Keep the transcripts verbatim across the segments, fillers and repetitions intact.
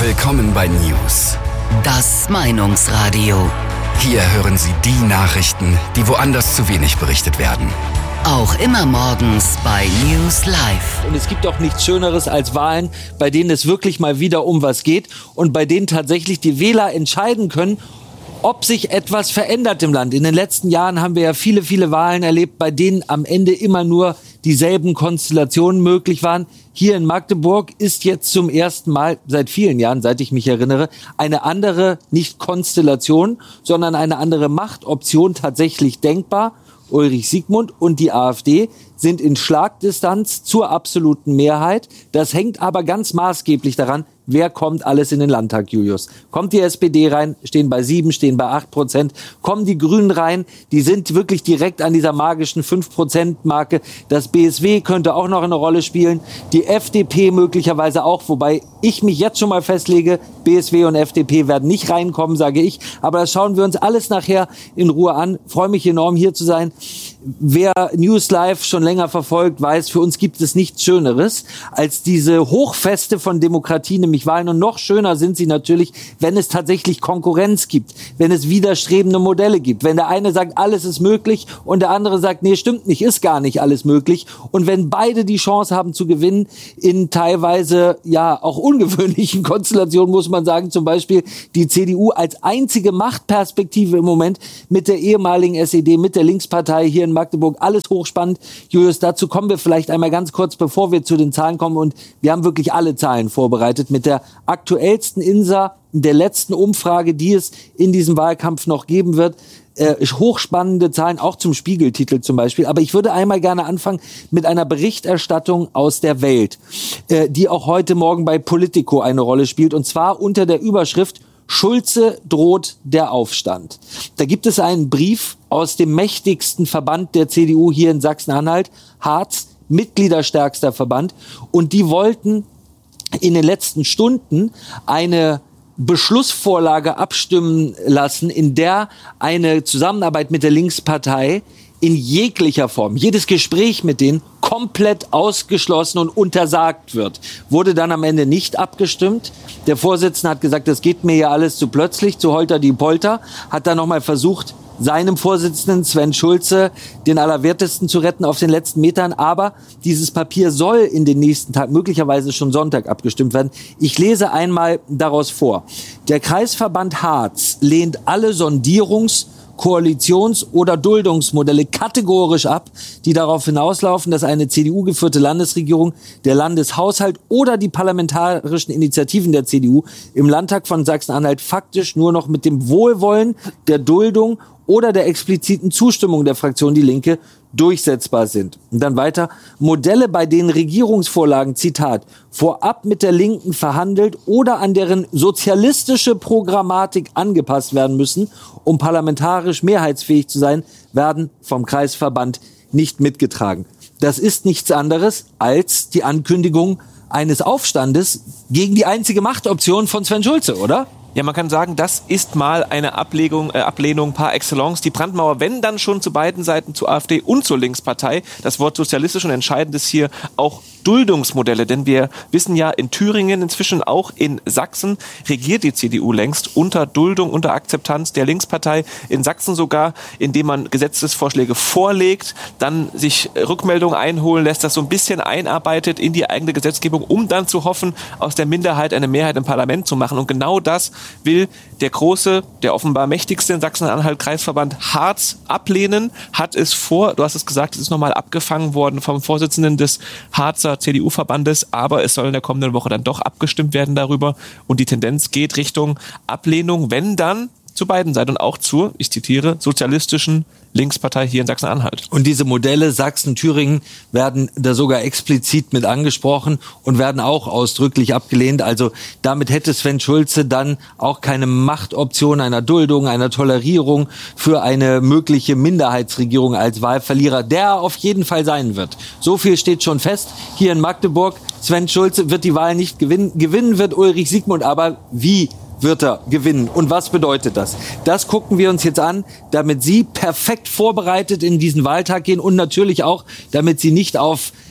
Willkommen bei News. Das Meinungsradio. Hier hören Sie die Nachrichten, die woanders zu wenig berichtet werden. Auch immer morgens bei News Live. Und es gibt auch nichts Schöneres als Wahlen, bei denen es wirklich mal wieder um was geht und bei denen tatsächlich die Wähler entscheiden können, ob sich etwas verändert im Land. In den letzten Jahren haben wir ja viele, viele Wahlen erlebt, bei denen am Ende immer nur dieselben Konstellationen möglich waren. Hier in Magdeburg ist jetzt zum ersten Mal seit vielen Jahren, seit ich mich erinnere, eine andere, nicht Konstellation, sondern eine andere Machtoption tatsächlich denkbar. Ulrich Siegmund und die AfD sind in Schlagdistanz zur absoluten Mehrheit. Das hängt aber ganz maßgeblich daran, wer kommt alles in den Landtag, Julius. Kommt die S P D rein, stehen bei sieben, stehen bei acht Prozent. Kommen die Grünen rein, die sind wirklich direkt an dieser magischen fünf Prozent Marke. Das B S W könnte auch noch eine Rolle spielen. Die F D P möglicherweise auch, wobei ich mich jetzt schon mal festlege, B S W und F D P werden nicht reinkommen, sage ich. Aber das schauen wir uns alles nachher in Ruhe an. Freue mich enorm, hier zu sein. Wer News Live schon länger verfolgt, weiß, für uns gibt es nichts Schöneres als diese Hochfeste von Demokratie, nämlich Wahlen. Und noch schöner sind sie natürlich, wenn es tatsächlich Konkurrenz gibt, wenn es widerstrebende Modelle gibt. Wenn der eine sagt, alles ist möglich und der andere sagt, nee, stimmt nicht, ist gar nicht alles möglich. Und wenn beide die Chance haben zu gewinnen, in teilweise ja auch ungewöhnlichen Konstellationen, muss man sagen, zum Beispiel die C D U als einzige Machtperspektive im Moment mit der ehemaligen S E D, mit der Linkspartei hier in Magdeburg, alles hochspannend. Julius, dazu kommen wir vielleicht einmal ganz kurz, bevor wir zu den Zahlen kommen. Und wir haben wirklich alle Zahlen vorbereitet mit der aktuellsten I N S A, der letzten Umfrage, die es in diesem Wahlkampf noch geben wird. Äh, hochspannende Zahlen, auch zum Spiegeltitel zum Beispiel. Aber ich würde einmal gerne anfangen mit einer Berichterstattung aus der Welt, äh, die auch heute Morgen bei Politico eine Rolle spielt. Und zwar unter der Überschrift Schulze droht der Aufstand. Da gibt es einen Brief aus dem mächtigsten Verband der C D U hier in Sachsen-Anhalt, Harz, mitgliederstärkster Verband. Und die wollten in den letzten Stunden eine Beschlussvorlage abstimmen lassen, in der eine Zusammenarbeit mit der Linkspartei in jeglicher Form, jedes Gespräch mit denen komplett ausgeschlossen und untersagt wird. Wurde dann am Ende nicht abgestimmt. Der Vorsitzende hat gesagt, das geht mir ja alles zu plötzlich, zu holter die Polter. Hat dann nochmal versucht, seinem Vorsitzenden Sven Schulze den Allerwertesten zu retten auf den letzten Metern. Aber dieses Papier soll in den nächsten Tagen, möglicherweise schon Sonntag, abgestimmt werden. Ich lese einmal daraus vor. Der Kreisverband Harz lehnt alle Sondierungs- Koalitions- oder Duldungsmodelle kategorisch ab, die darauf hinauslaufen, dass eine C D U-geführte Landesregierung, der Landeshaushalt oder die parlamentarischen Initiativen der C D U im Landtag von Sachsen-Anhalt faktisch nur noch mit dem Wohlwollen, der Duldung oder der expliziten Zustimmung der Fraktion Die Linke durchsetzbar sind. Und dann weiter. Modelle, bei denen Regierungsvorlagen, Zitat, vorab mit der Linken verhandelt oder an deren sozialistische Programmatik angepasst werden müssen, um parlamentarisch mehrheitsfähig zu sein, werden vom Kreisverband nicht mitgetragen. Das ist nichts anderes als die Ankündigung eines Aufstandes gegen die einzige Machtoption von Sven Schulze, oder? Ja, man kann sagen, das ist mal eine Ablegung, äh, Ablehnung par excellence. Die Brandmauer, wenn dann schon zu beiden Seiten, zur AfD und zur Linkspartei. Das Wort sozialistisch und entscheidend ist hier auch Duldungsmodelle. Denn wir wissen ja, in Thüringen, inzwischen auch in Sachsen, regiert die C D U längst unter Duldung, unter Akzeptanz der Linkspartei. In Sachsen sogar, indem man Gesetzesvorschläge vorlegt, dann sich Rückmeldungen einholen lässt, das so ein bisschen einarbeitet in die eigene Gesetzgebung, um dann zu hoffen, aus der Minderheit eine Mehrheit im Parlament zu machen. Und genau das will der große, der offenbar mächtigste in Sachsen-Anhalt Kreisverband Harz ablehnen, hat es vor, du hast es gesagt, es ist nochmal abgefangen worden vom Vorsitzenden des Harzer C D U-Verbandes, aber es soll in der kommenden Woche dann doch abgestimmt werden darüber und die Tendenz geht Richtung Ablehnung, wenn dann zu beiden Seiten und auch zur, ich zitiere, sozialistischen Linkspartei hier in Sachsen-Anhalt. Und diese Modelle Sachsen, Thüringen werden da sogar explizit mit angesprochen und werden auch ausdrücklich abgelehnt. Also damit hätte Sven Schulze dann auch keine Machtoption einer Duldung, einer Tolerierung für eine mögliche Minderheitsregierung als Wahlverlierer, der er auf jeden Fall sein wird. So viel steht schon fest. Hier in Magdeburg, Sven Schulze wird die Wahl nicht gewinnen. Gewinnen wird Ulrich Siegmund, aber wie wird er gewinnen? Und was bedeutet das? Das gucken wir uns jetzt an, damit Sie perfekt vorbereitet in diesen Wahltag gehen und natürlich auch, damit Sie nicht auf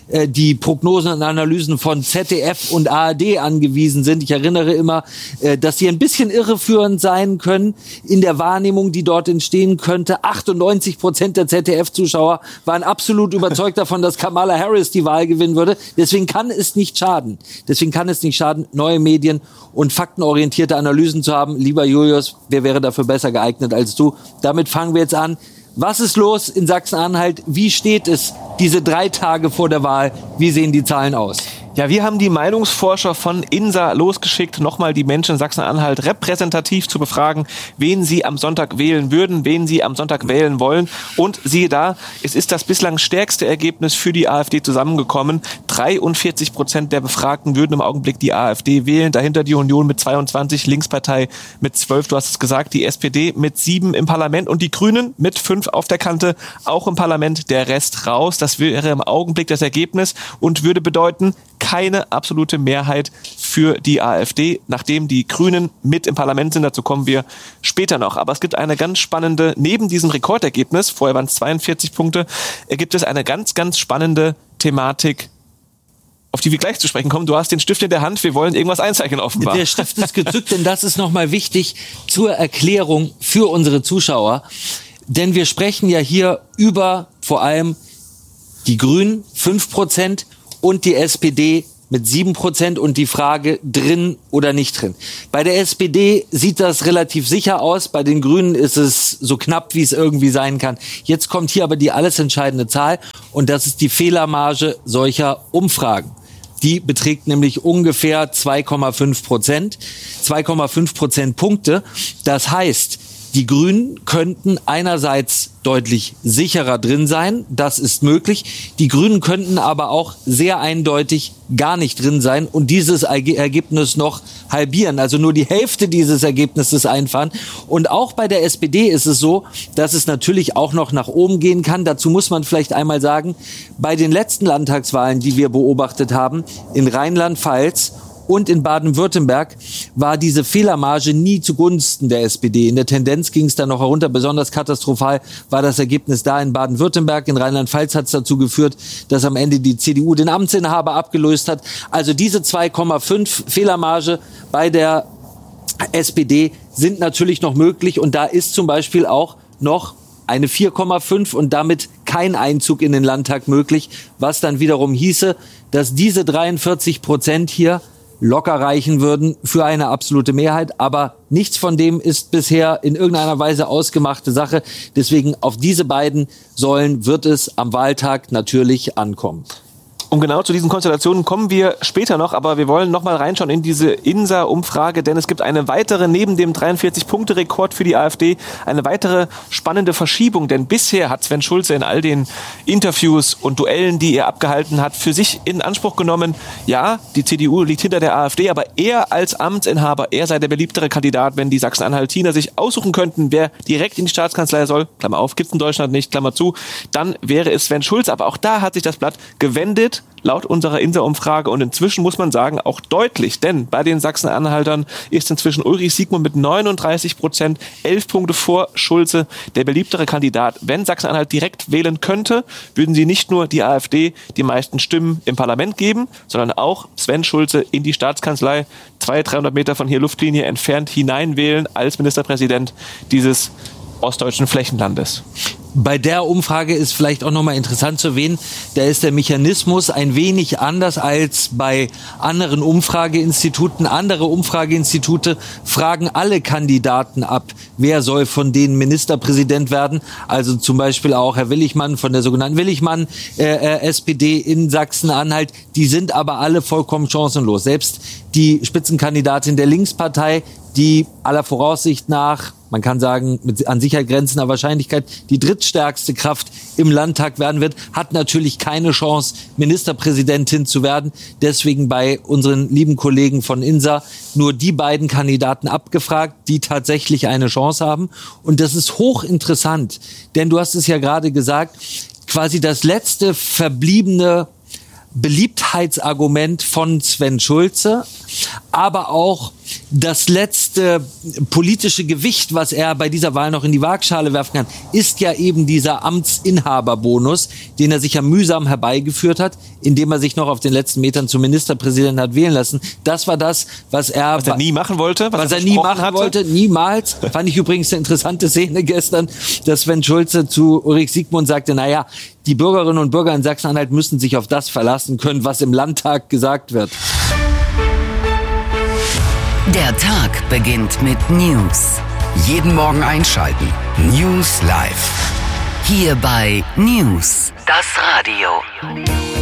äh, die Prognosen und Analysen von Z D F und A R D angewiesen sind. Ich erinnere immer, äh, dass sie ein bisschen irreführend sein können in der Wahrnehmung, die dort entstehen könnte. achtundneunzig Prozent der Z D F-Zuschauer waren absolut überzeugt davon, dass Kamala Harris die Wahl gewinnen würde. Deswegen kann es nicht schaden. Deswegen kann es nicht schaden, neue Medien und faktenorientierte Analysen zu haben. Lieber Julius, wer wäre dafür besser geeignet als du? Damit fangen wir jetzt an. Was ist los in Sachsen-Anhalt? Wie steht es diese drei Tage vor der Wahl? Wie sehen die Zahlen aus? Ja, wir haben die Meinungsforscher von INSA losgeschickt, nochmal die Menschen in Sachsen-Anhalt repräsentativ zu befragen, wen sie am Sonntag wählen würden, wen sie am Sonntag wählen wollen. Und siehe da, es ist das bislang stärkste Ergebnis für die AfD zusammengekommen. dreiundvierzig Prozent der Befragten würden im Augenblick die AfD wählen. Dahinter die Union mit zweiundzwanzig, Linkspartei mit zwölf, du hast es gesagt, die S P D mit sieben im Parlament und die Grünen mit fünf auf der Kante, auch im Parlament, der Rest raus. Das wäre im Augenblick das Ergebnis und würde bedeuten, keine absolute Mehrheit für die AfD, nachdem die Grünen mit im Parlament sind. Dazu kommen wir später noch. Aber es gibt eine ganz spannende, neben diesem Rekordergebnis, vorher waren es zweiundvierzig Punkte, gibt es eine ganz, ganz spannende Thematik, auf die wir gleich zu sprechen kommen. Du hast den Stift in der Hand, wir wollen irgendwas einzeichnen offenbar. Der Stift ist gezückt, denn das ist nochmal wichtig zur Erklärung für unsere Zuschauer. Denn wir sprechen ja hier über vor allem die Grünen, fünf Prozent, und die S P D mit sieben Prozent und die Frage drin oder nicht drin. Bei der S P D sieht das relativ sicher aus, bei den Grünen ist es so knapp, wie es irgendwie sein kann. Jetzt kommt hier aber die alles entscheidende Zahl und das ist die Fehlermarge solcher Umfragen. Die beträgt nämlich ungefähr zwei Komma fünf Prozent, zwei Komma fünf Prozentpunkte. Das heißt, die Grünen könnten einerseits deutlich sicherer drin sein, das ist möglich. Die Grünen könnten aber auch sehr eindeutig gar nicht drin sein und dieses Ergebnis noch halbieren, also nur die Hälfte dieses Ergebnisses einfahren. Und auch bei der S P D ist es so, dass es natürlich auch noch nach oben gehen kann. Dazu muss man vielleicht einmal sagen, bei den letzten Landtagswahlen, die wir beobachtet haben, in Rheinland-Pfalz und in Baden-Württemberg war diese Fehlermarge nie zugunsten der S P D. In der Tendenz ging es dann noch herunter. Besonders katastrophal war das Ergebnis da in Baden-Württemberg. In Rheinland-Pfalz hat es dazu geführt, dass am Ende die C D U den Amtsinhaber abgelöst hat. Also diese zwei Komma fünf Fehlermarge bei der S P D sind natürlich noch möglich. Und da ist zum Beispiel auch noch eine vier Komma fünf und damit kein Einzug in den Landtag möglich. Was dann wiederum hieße, dass diese dreiundvierzig Prozent hier locker reichen würden für eine absolute Mehrheit. Aber nichts von dem ist bisher in irgendeiner Weise ausgemachte Sache. Deswegen auf diese beiden Säulen wird es am Wahltag natürlich ankommen. Um genau zu diesen Konstellationen kommen wir später noch, aber wir wollen noch mal reinschauen in diese INSA-Umfrage, denn es gibt eine weitere, neben dem dreiundvierzig-Punkte-Rekord für die AfD, eine weitere spannende Verschiebung, denn bisher hat Sven Schulze in all den Interviews und Duellen, die er abgehalten hat, für sich in Anspruch genommen, ja, die C D U liegt hinter der AfD, aber er als Amtsinhaber, er sei der beliebtere Kandidat, wenn die Sachsen-Anhaltiner sich aussuchen könnten, wer direkt in die Staatskanzlei soll, Klammer auf, gibt's in Deutschland nicht, Klammer zu, dann wäre es Sven Schulze, aber auch da hat sich das Blatt gewendet, laut unserer INSA-Umfrage und inzwischen muss man sagen, auch deutlich, denn bei den Sachsen-Anhaltern ist inzwischen Ulrich Siegmund mit neununddreißig Prozent, elf Punkte vor Schulze, der beliebtere Kandidat. Wenn Sachsen-Anhalt direkt wählen könnte, würden sie nicht nur die AfD die meisten Stimmen im Parlament geben, sondern auch Sven Schulze in die Staatskanzlei, zweihundert, dreihundert Meter von hier Luftlinie entfernt hineinwählen als Ministerpräsident dieses ostdeutschen Flächenlandes. Bei der Umfrage ist vielleicht auch nochmal interessant zu erwähnen, da ist der Mechanismus ein wenig anders als bei anderen Umfrageinstituten. Andere Umfrageinstitute fragen alle Kandidaten ab, wer soll von denen Ministerpräsident werden. Also zum Beispiel auch Herr Willigmann von der sogenannten Willigmann äh, äh, S P D in Sachsen-Anhalt. Die sind aber alle vollkommen chancenlos. Selbst die Spitzenkandidatin der Linkspartei, die aller Voraussicht nach, man kann sagen, mit an Sicherheit grenzender Wahrscheinlichkeit die drittstärkste Kraft im Landtag werden wird, hat natürlich keine Chance, Ministerpräsidentin zu werden. Deswegen bei unseren lieben Kollegen von INSA nur die beiden Kandidaten abgefragt, die tatsächlich eine Chance haben. Und das ist hochinteressant, denn du hast es ja gerade gesagt, quasi das letzte verbliebene Beliebtheitsargument von Sven Schulze, aber auch das letzte politische Gewicht, was er bei dieser Wahl noch in die Waagschale werfen kann, ist ja eben dieser Amtsinhaberbonus, den er sich ja mühsam herbeigeführt hat, indem er sich noch auf den letzten Metern zum Ministerpräsidenten hat wählen lassen. Das war das, was er, was er nie machen wollte, was, was er, er nie machen hatte. wollte, niemals. Fand ich übrigens eine interessante Szene gestern, dass Sven Schulze zu Ulrich Siegmund sagte, naja, die Bürgerinnen und Bürger in Sachsen-Anhalt müssen sich auf das verlassen können, was im Landtag gesagt wird. Der Tag beginnt mit News. Jeden Morgen einschalten. News Live. Hier bei News, das Radio.